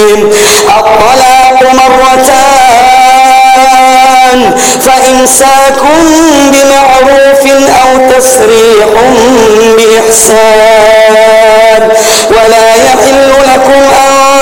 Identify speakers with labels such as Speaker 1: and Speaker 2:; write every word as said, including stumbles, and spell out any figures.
Speaker 1: الرجيم. الطلاق مرتان فإمساك بمعروف أو تسريح بإحسان ولا يحل